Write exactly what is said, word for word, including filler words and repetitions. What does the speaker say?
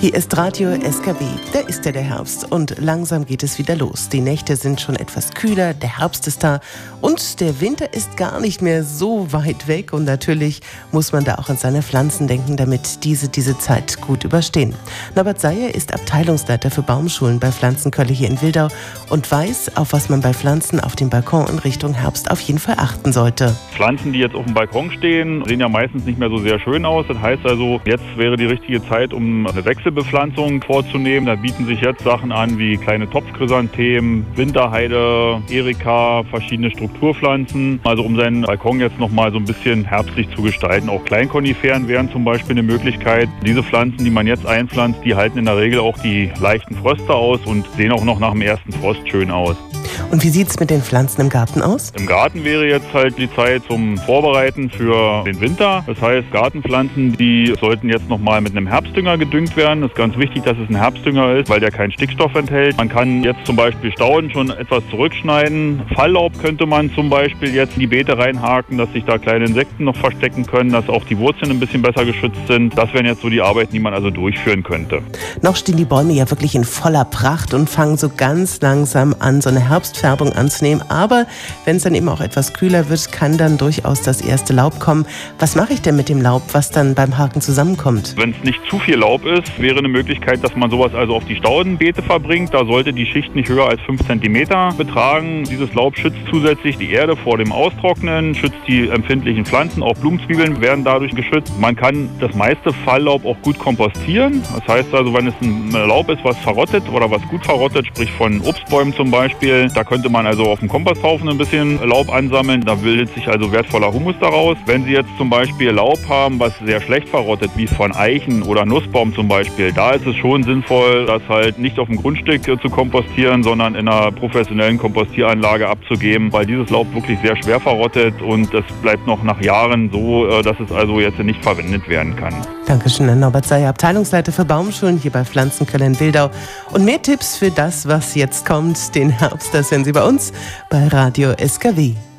Hier ist Radio S K W, da ist ja der Herbst und langsam geht es wieder los. Die Nächte sind schon etwas kühler, der Herbst ist da und der Winter ist gar nicht mehr so weit weg und natürlich muss man da auch an seine Pflanzen denken, damit diese diese Zeit gut überstehen. Norbert Seyer ist Abteilungsleiter für Baumschulen bei Pflanzenkölle hier in Wildau und weiß, auf was man bei Pflanzen auf dem Balkon in Richtung Herbst auf jeden Fall achten sollte. Pflanzen, die jetzt auf dem Balkon stehen, sehen ja meistens nicht mehr so sehr schön aus. Das heißt also, jetzt wäre die richtige Zeit, um eine Wechselbepflanzung vorzunehmen. Da bieten sich jetzt Sachen an wie kleine Topfchrysanthemen, Winterheide, Erika, verschiedene Strukturpflanzen. Also um seinen Balkon jetzt nochmal so ein bisschen herbstlich zu gestalten. Auch Kleinkoniferen wären zum Beispiel eine Möglichkeit. Diese Pflanzen, die man jetzt einpflanzt, die halten in der Regel auch die leichten Fröste aus und sehen auch noch nach dem ersten Frost schön aus. Und wie sieht es mit den Pflanzen im Garten aus? Im Garten wäre jetzt halt die Zeit zum Vorbereiten für den Winter. Das heißt, Gartenpflanzen, die sollten jetzt nochmal mit einem Herbstdünger gedüngt werden. Es ist ganz wichtig, dass es ein Herbstdünger ist, weil der keinen Stickstoff enthält. Man kann jetzt zum Beispiel Stauden schon etwas zurückschneiden. Falllaub könnte man zum Beispiel jetzt in die Beete reinhaken, dass sich da kleine Insekten noch verstecken können, dass auch die Wurzeln ein bisschen besser geschützt sind. Das wären jetzt so die Arbeiten, die man also durchführen könnte. Noch stehen die Bäume ja wirklich in voller Pracht und fangen so ganz langsam an, so eine Herbstfärbung anzunehmen. Aber wenn es dann eben auch etwas kühler wird, kann dann durchaus das erste Laub kommen. Was mache ich denn mit dem Laub, was dann beim Haken zusammenkommt? Wenn es nicht zu viel Laub ist, wäre eine Möglichkeit, dass man sowas also auf die Staudenbeete verbringt. Da sollte die Schicht nicht höher als fünf Zentimeter betragen. Dieses Laub schützt zusätzlich die Erde vor dem Austrocknen, schützt die empfindlichen Pflanzen. Auch Blumenzwiebeln werden dadurch geschützt. Man kann das meiste Falllaub auch gut kompostieren. Das heißt also, wenn es ein Laub ist, was verrottet oder was gut verrottet, sprich von Obstbäumen zum Beispiel, da könnte man also auf dem Komposthaufen ein bisschen Laub ansammeln. Da bildet sich also wertvoller Humus daraus. Wenn Sie jetzt zum Beispiel Laub haben, was sehr schlecht verrottet, wie von Eichen oder Nussbaum zum Beispiel, da ist es schon sinnvoll, das halt nicht auf dem Grundstück zu kompostieren, sondern in einer professionellen Kompostieranlage abzugeben, weil dieses Laub wirklich sehr schwer verrottet und es bleibt noch nach Jahren so, dass es also jetzt nicht verwendet werden kann. Dankeschön an Norbert Seyer, Abteilungsleiter für Baumschulen hier bei Pflanzenkölle in Wildau. Und mehr Tipps für das, was jetzt kommt, den Herbst, das hören Sie bei uns bei Radio S K W.